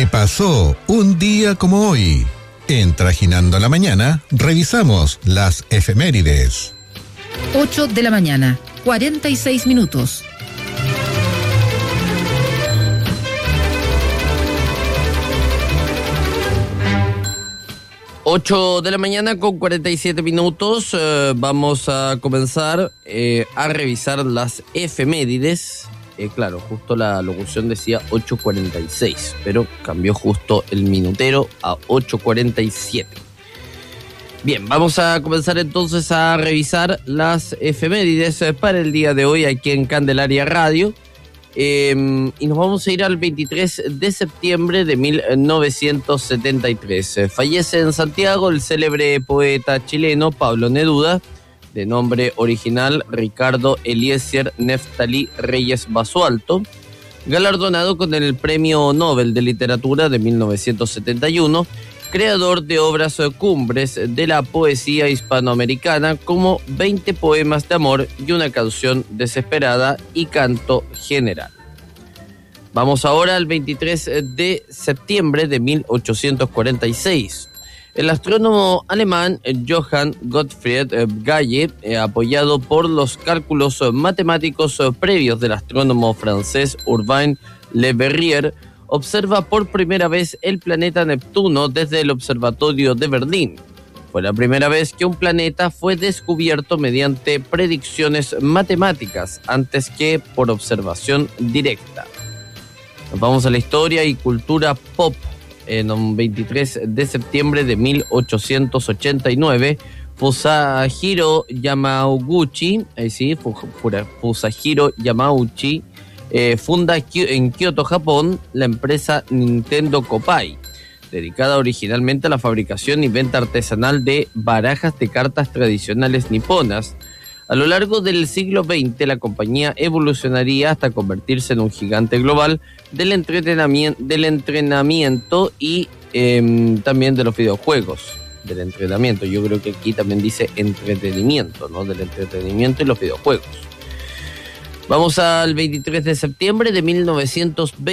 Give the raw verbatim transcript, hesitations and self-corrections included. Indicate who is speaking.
Speaker 1: ¿Qué pasó un día como hoy? En Trajinando la Mañana, revisamos las efemérides.
Speaker 2: ocho de la mañana, cuarenta y seis minutos.
Speaker 3: ocho de la mañana con cuarenta y siete minutos. Eh, vamos a comenzar eh, a revisar las efemérides. Eh, claro, justo la locución decía ocho cuarenta y seis, pero cambió justo el minutero a ocho cuarenta y siete. Bien, vamos a comenzar entonces a revisar las efemérides para el día de hoy aquí en Candelaria Radio. Eh, y nos vamos a ir al veintitrés de septiembre de mil novecientos setenta y tres. Eh, fallece en Santiago el célebre poeta chileno Pablo Neruda, de nombre original Ricardo Eliezer Neftalí Reyes Basualto, galardonado con el Premio Nobel de Literatura de mil novecientos setenta y uno, creador de obras cumbres de la poesía hispanoamericana como veinte poemas de amor y una canción desesperada y canto general. Vamos ahora al veintitrés de septiembre de mil ochocientos cuarenta y seis. El astrónomo alemán Johann Gottfried Galle, eh, apoyado por los cálculos matemáticos previos del astrónomo francés Urbain Le Verrier, observa por primera vez el planeta Neptuno desde el observatorio de Berlín. Fue la primera vez que un planeta fue descubierto mediante predicciones matemáticas antes que por observación directa. Nos vamos a la historia y cultura pop. En un veintitrés de septiembre de mil ochocientos ochenta y nueve, Fusajiro Yamauchi, eh, sí, Fusajiro Yamauchi, eh, funda en Kioto, Japón, la empresa Nintendo Kopai, dedicada originalmente a la fabricación y venta artesanal de barajas de cartas tradicionales niponas. A lo largo del siglo veinte, la compañía evolucionaría hasta convertirse en un gigante global del entrenamiento, del entrenamiento y eh, también de los videojuegos. Del entrenamiento, yo creo que aquí también dice entretenimiento, ¿no? Del entretenimiento y los videojuegos. Vamos al veintitrés de septiembre de mil novecientos veinte.